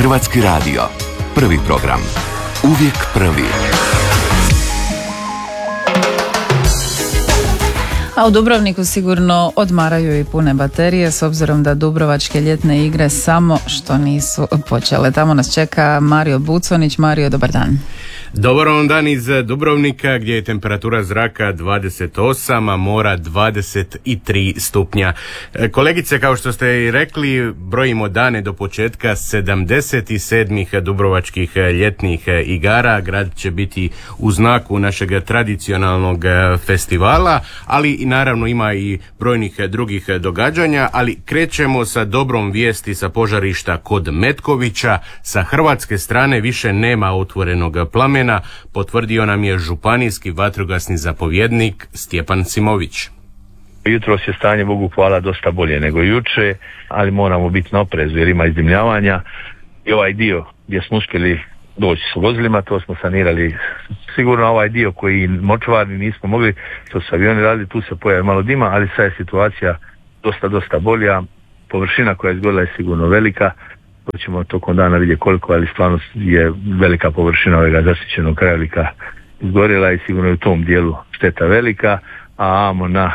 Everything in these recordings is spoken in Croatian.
Hrvatski radio. Prvi program. Uvijek prvi. A u Dubrovniku sigurno odmaraju i pune baterije s obzirom da Dubrovačke ljetne igre samo što nisu počele. Tamo nas čeka Mario Buconić. Mario, dobar dan. Dobar vam dan iz Dubrovnika gdje je temperatura zraka 28, a mora 23 stupnja. Kolegice, kao što ste i rekli, brojimo dane do početka 77. Dubrovačkih ljetnih igara. Grad će biti u znaku našeg tradicionalnog festivala, ali i naravno ima i brojnih drugih događanja, ali krećemo sa dobrom vijesti sa požarišta kod Metkovića. Sa hrvatske strane više nema otvorenog plamena, potvrdio nam je županijski vatrogasni zapovjednik Stjepan Simović. Jutros je stanje, Bogu hvala, dosta bolje nego juče, ali moramo biti na oprezu jer ima izdimljavanja i ovaj dio gdje smo uspjeli doći s vozilima, to smo sanirali. Sigurno ovaj dio koji močvarni nismo mogli, to su avioni radili, tu se pojavi malo dima, ali sad je situacija dosta bolja. Površina koja je izgorila je sigurno velika, to ćemo tokom dana vidjeti koliko, ali stvarno je velika površina ovega zasićenog krajolika izgorjela i sigurno je u tom dijelu šteta velika, a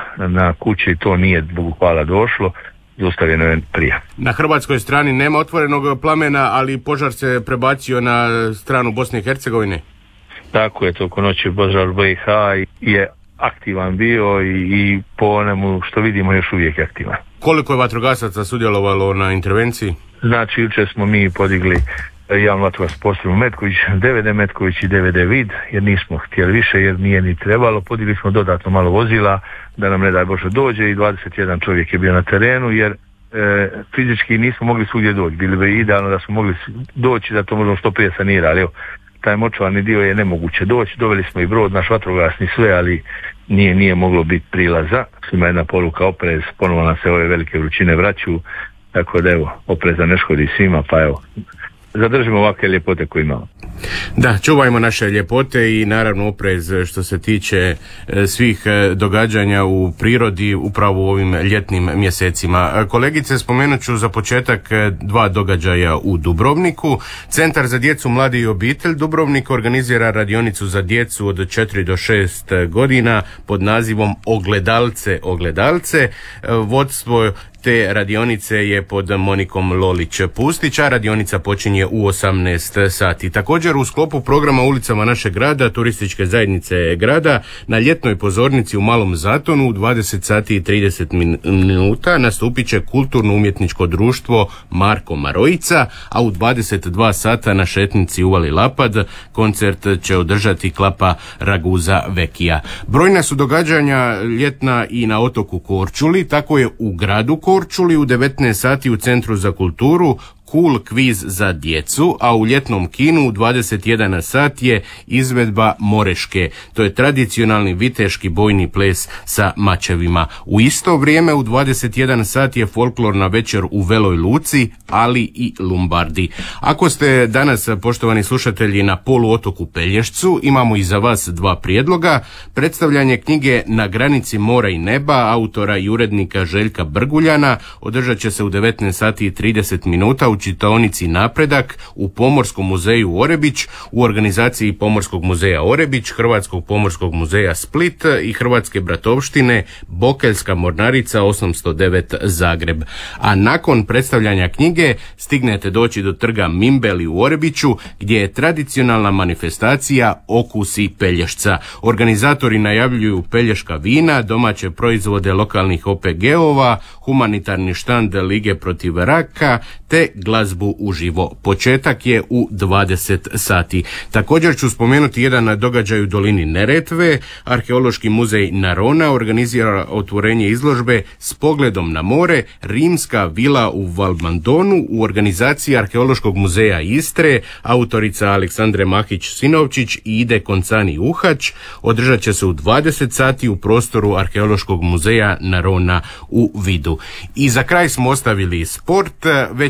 na kuće to nije, Bogu hvala, došlo, zaustavljeno je prije. Na hrvatskoj strani nema otvorenog plamena, ali požar se prebacio na stranu Bosne i Hercegovine. Tako je, toliko noći požar BiH je aktivan bio i po onemu što vidimo još uvijek je aktivan. Koliko je vatrogasaca sudjelovalo na intervenciji? Znači, jučer smo mi podigli javnu vatrogasnu postrojbu Metković, DVD Metković i DVD Vid, jer nismo htjeli više, jer nije ni trebalo. Podigli smo dodatno malo vozila, da nam ne daj Bože dođe, i 21 čovjek je bio na terenu, jer fizički nismo mogli svugdje doći. Bilo bi idealno da smo mogli doći, da to možemo što prije sanirati, ali evo, taj močvarni dio je nemoguće doći. Doveli smo i brod, naš vatrogasni, sve, ali nije moglo biti prilaza. Ima jedna poruka, oprez, ponovo nam se ove velike vrućine vraćaju, tako da evo, opreza ne škodi svima, pa evo, zadržimo ovakve ljepote koje imamo. Da, čuvajmo naše ljepote i naravno oprez što se tiče svih događanja u prirodi upravo u ovim ljetnim mjesecima. Kolegice, spomenut ću za početak dva događaja u Dubrovniku. Centar za djecu, mlade i obitelj Dubrovnik organizira radionicu za djecu od 4 do 6 godina pod nazivom Ogledalce. Vodstvo te radionice je pod Monikom Lolić-Pustić, a radionica počinje u 18 sati. Također u sklopu programa Ulicama našeg grada, turističke zajednice grada, na ljetnoj pozornici u Malom Zatonu u 20 sati i 30 minuta nastupit će kulturno-umjetničko društvo Marko Marojica, a u 22 sata na šetnici Uvali Lapad koncert će održati Klapa Raguza Vekija. Brojna su događanja ljetna i na otoku Korčuli, tako je u gradu Korčuli u 19 sati u Centru za kulturu Cool kviz za djecu, a u ljetnom kinu u 21 sat je izvedba Moreške. To je tradicionalni viteški bojni ples sa mačevima. U isto vrijeme u 21 sat je folklorna večer u Veloj Luci, ali i Lumbardi. Ako ste danas, poštovani slušatelji, na poluotoku Pelješcu, imamo i za vas dva prijedloga. Predstavljanje knjige Na granici mora i neba autora i urednika Željka Brguljana održat će se u 19 sati i 30 minuta u čitaonici Napredak u Pomorskom muzeju Orebić u organizaciji Pomorskog muzeja Orebić, Hrvatskog pomorskog muzeja Split i Hrvatske bratovštine Bokeljska mornarica 809 Zagreb. A nakon predstavljanja knjige stignete doći do trga Mimbeli u Orebiću gdje je tradicionalna manifestacija Okusi Pelješca. Organizatori najavljuju pelješka vina, domaće proizvode lokalnih OPG-ova, humanitarni štand Lige protiv raka te glazbu uživo. Početak je u 20 sati. Također ću spomenuti jedan događaj u dolini Neretve. Arheološki muzej Narona organizira otvorenje izložbe s pogledom na more Rimska vila u Valmandonu u organizaciji Arheološkog muzeja Istre, autorica Aleksandre Mahić-Sinovčić i Ide Koncani Uhać. Održat će se u 20 sati u prostoru Arheološkog muzeja Narona u Vidu. I za kraj smo ostavili sport. Već dan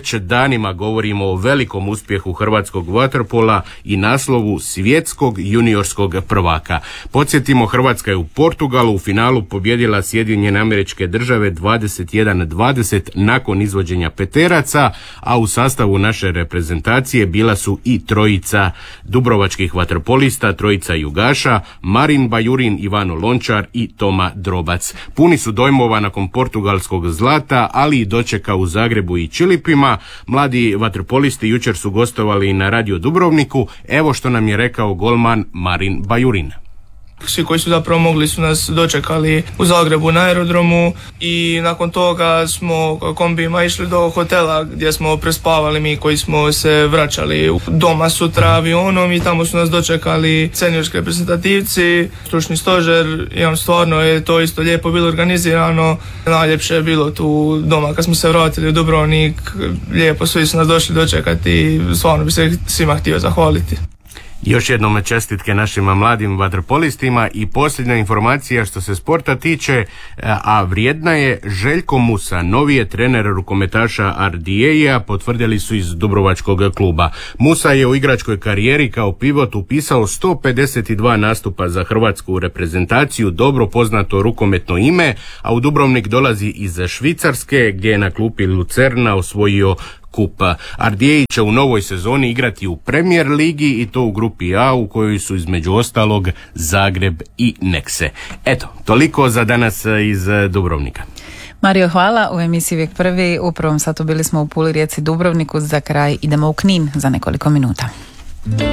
danima govorimo o velikom uspjehu hrvatskog vaterpola i naslovu svjetskog juniorskog prvaka. Podsjetimo, Hrvatska je u Portugalu u finalu pobjedila Sjedinjene Američke Države 21-20 nakon izvođenja peteraca, a u sastavu naše reprezentacije bila su i trojica dubrovačkih vaterpolista, trojica jugaša, Marin Bajurin, Ivano Lončar i Toma Drobac. Puni su dojmova nakon portugalskog zlata, ali i dočeka u Zagrebu i Čilipima. Mladi vaterpolisti jučer su gostovali na Radio Dubrovniku. Evo što nam je rekao golman Marin Bajurin. Svi koji su zapravo mogli su nas dočekali u Zagrebu na aerodromu i nakon toga smo kombijima išli do hotela gdje smo prespavali mi koji smo se vraćali doma sutra avionom i tamo su nas dočekali seniorski reprezentativci, stručni stožer i stvarno je to isto lijepo bilo organizirano. Najljepše je bilo tu doma kad smo se vratili u Dubrovnik, lijepo svi su nas došli dočekati i stvarno bi se svima htio zahvaliti. Još jednom čestitke našim mladim vaterpolistima i posljednja informacija što se sporta tiče, a vrijedna je, Željko Musa, novi je trener rukometaša RDA-a, potvrdili su iz Dubrovačkog kluba. Musa je u igračkoj karijeri kao pivot upisao 152 nastupa za hrvatsku reprezentaciju, dobro poznato rukometno ime, a u Dubrovnik dolazi iz Švicarske gdje je na klupi Lucerna osvojio kup. RDA će u novoj sezoni igrati u Premier ligi i to u grupi A u kojoj su između ostalog Zagreb i Nexe. Eto, toliko za danas iz Dubrovnika. Mario, hvala. U emisiji Uvijek prvi u prvom satu bili smo u Puli, Rijeci, Dubrovniku. Za kraj idemo u Knin za nekoliko minuta.